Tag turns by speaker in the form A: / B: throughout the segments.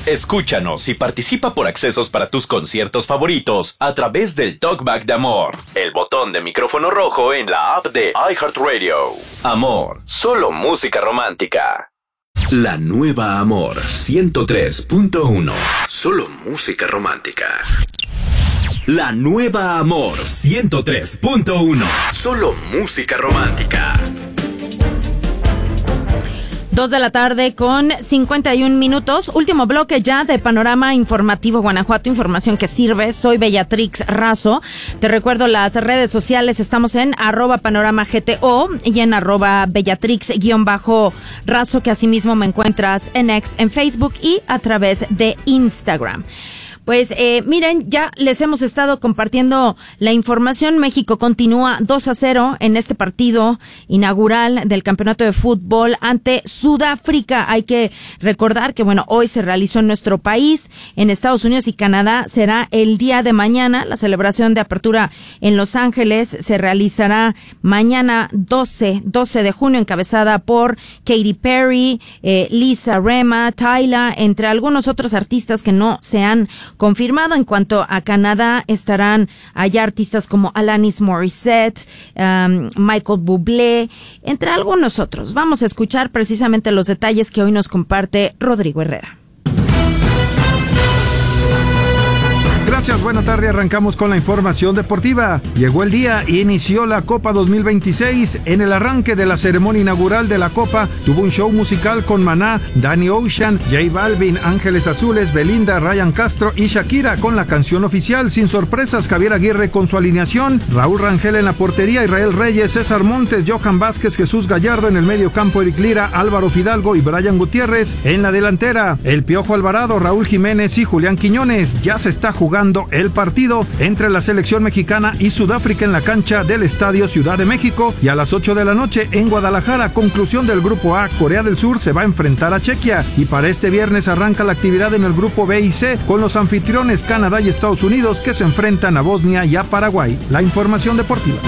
A: Escúchanos y participa por accesos para tus conciertos favoritos a través del Talkback de Amor, el botón de micrófono rojo en la app de iHeartRadio. Amor, solo música romántica. La nueva Amor 103.1, solo música romántica. La nueva Amor 103.1, solo música romántica.
B: 2 de la tarde con 51 minutos. Último bloque ya de Panorama Informativo Guanajuato, información que sirve. Soy Bellatrix Razo. Te recuerdo las redes sociales. Estamos en @panoramagto y en @Bellatrix_Razo, que asimismo me encuentras en X, en Facebook y a través de Instagram. Pues miren, ya les hemos estado compartiendo la información. México continúa 2-0 en este partido inaugural del Campeonato de Fútbol ante Sudáfrica. Hay que recordar que, bueno, hoy se realizó en nuestro país, en Estados Unidos y Canadá será el día de mañana. La celebración de apertura en Los Ángeles se realizará mañana 12 de junio, encabezada por Katy Perry, Lisa Rema, Tyla, entre algunos otros artistas que no se han confirmado. En cuanto a Canadá, estarán allá artistas como Alanis Morissette, Michael Bublé, entre algunos otros. Vamos a escuchar precisamente los detalles que hoy nos comparte Rodrigo Herrera.
C: Gracias, buena tarde. Arrancamos con la información deportiva. Llegó el día y inició la Copa 2026. En el arranque de la ceremonia inaugural de la Copa, tuvo un show musical con Maná, Danny Ocean, J Balvin, Ángeles Azules, Belinda, Ryan Castro y Shakira con la canción oficial. Sin sorpresas, Javier Aguirre con su alineación, Raúl Rangel en la portería, Israel Reyes, César Montes, Johan Vázquez, Jesús Gallardo en el medio campo, Eric Lira, Álvaro Fidalgo y Brian Gutiérrez en la delantera. El Piojo Alvarado, Raúl Jiménez y Julián Quiñones. Ya se está jugando el partido entre la selección mexicana y Sudáfrica en la cancha del Estadio Ciudad de México, y a las 8 de la noche en Guadalajara, conclusión del Grupo A. Corea del Sur se va a enfrentar a Chequia, y para este viernes arranca la actividad en el Grupo B y C con los anfitriones Canadá y Estados Unidos, que se enfrentan a Bosnia y a Paraguay. La información deportiva.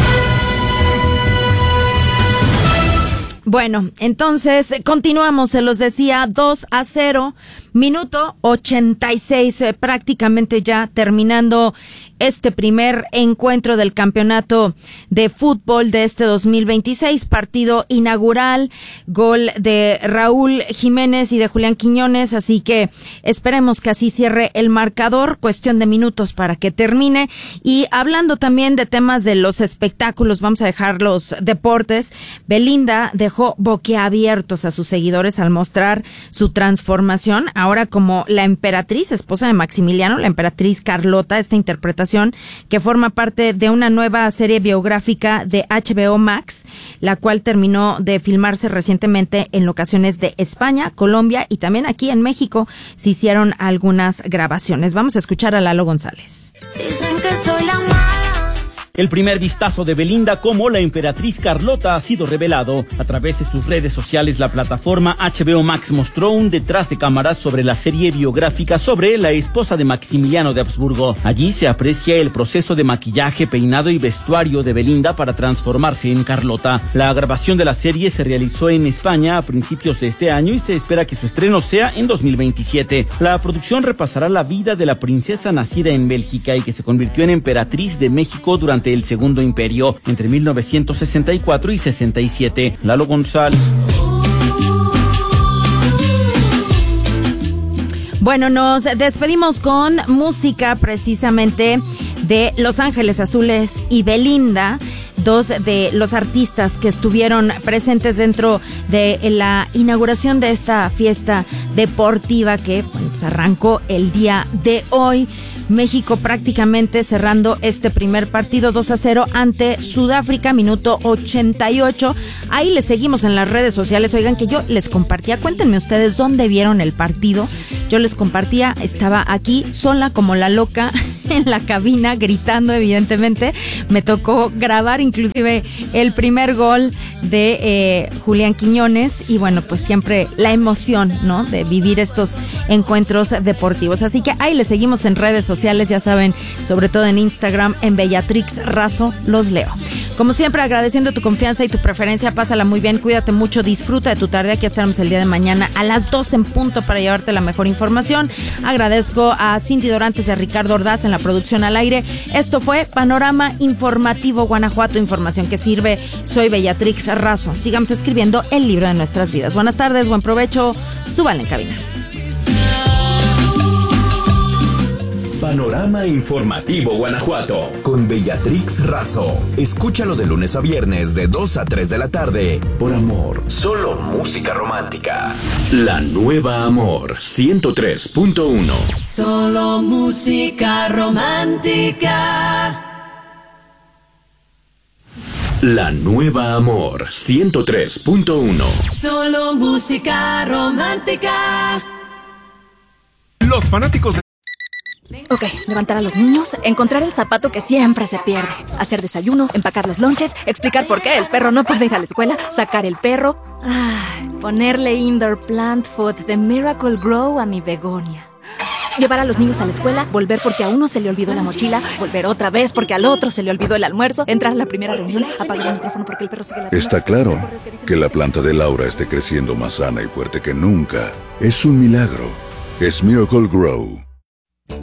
B: Bueno, entonces continuamos, se los decía, 2-0, minuto 86, prácticamente ya terminando este primer encuentro del campeonato de fútbol de este 2026, partido inaugural, gol de Raúl Jiménez y de Julián Quiñones, así que esperemos que así cierre el marcador, cuestión de minutos para que termine. Y hablando también de temas de los espectáculos, vamos a dejar los deportes. Belinda dejó boquiabiertos a sus seguidores al mostrar su transformación, ahora como la emperatriz, esposa de Maximiliano, la emperatriz Carlota, esta interpretación que forma parte de una nueva serie biográfica de HBO Max, la cual terminó de filmarse recientemente en locaciones de España, Colombia y también aquí en México se hicieron algunas grabaciones. Vamos a escuchar a Lalo González.
D: Dicen que soy la mala.
E: El primer vistazo de Belinda como la emperatriz Carlota ha sido revelado. A través de sus redes sociales, la plataforma HBO Max mostró un detrás de cámaras sobre la serie biográfica sobre la esposa de Maximiliano de Habsburgo. Allí se aprecia el proceso de maquillaje, peinado y vestuario de Belinda para transformarse en Carlota. La grabación de la serie se realizó en España a principios de este año y se espera que su estreno sea en 2027. La producción repasará la vida de la princesa nacida en Bélgica y que se convirtió en emperatriz de México durante el Segundo Imperio entre 1964 y 67. Lalo González.
B: Bueno, nos despedimos con música precisamente de Los Ángeles Azules y Belinda, dos de los artistas que estuvieron presentes dentro de la inauguración de esta fiesta deportiva que pues arrancó el día de hoy. México prácticamente cerrando este primer partido 2-0 ante Sudáfrica, minuto 88. Ahí les seguimos en las redes sociales. Oigan, que yo les compartía, cuéntenme ustedes dónde vieron el partido. Yo les compartía, estaba aquí sola como la loca en la cabina gritando, evidentemente. Me tocó grabar inclusive el primer gol de Julián Quiñones y bueno, pues siempre la emoción, ¿no?, de vivir estos encuentros deportivos. Así que ahí les seguimos en redes sociales. sociales, ya saben, sobre todo en Instagram, en Bellatrix Razo, los leo. Como siempre, agradeciendo tu confianza y tu preferencia, pásala muy bien, cuídate mucho, disfruta de tu tarde. Aquí estaremos el día de mañana a las 12 en punto para llevarte la mejor información. Agradezco a Cindy Dorantes y a Ricardo Ordaz en la producción al aire. Esto fue Panorama Informativo Guanajuato, información que sirve. Soy Bellatrix Razo. Sigamos escribiendo el libro de nuestras vidas. Buenas tardes, buen provecho. Súbanle en cabina.
A: Panorama Informativo Guanajuato con Bellatrix Razo. Escúchalo de lunes a viernes de 2 a 3 de la tarde por Amor. Solo música romántica. La nueva Amor 103.1.
F: Solo música romántica.
A: La nueva Amor 103.1.
F: Solo música romántica.
G: Los fanáticos de...
H: Ok, levantar a los niños, encontrar el zapato que siempre se pierde, hacer desayuno, empacar los lonches, explicar por qué el perro no puede ir a la escuela, sacar el perro, ponerle indoor plant food de Miracle Grow a mi begonia. Llevar a los niños a la escuela, volver porque a uno se le olvidó la mochila, volver otra vez porque al otro se le olvidó el almuerzo, entrar a la primera reunión, apagar el micrófono porque el perro sigue la...
I: Está claro que la planta de Laura esté creciendo más sana y fuerte que nunca. Es un milagro. Es Miracle Grow.